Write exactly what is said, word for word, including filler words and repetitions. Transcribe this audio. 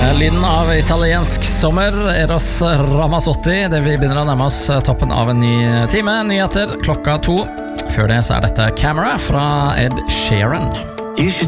Lyden av italiensk sommer, Eros Ramazzotti. Det vi begynner å nærme oss toppen av en ny time. Nyheter klokka to. Før det så er dette Camera fra Ed Sheeran. You should